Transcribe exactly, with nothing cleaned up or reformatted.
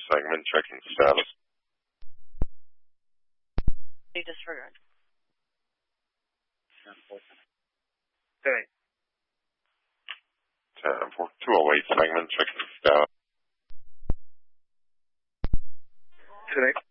segment, checking status. Disregard. Okay. ten four two oh eight segment, checking status. Today.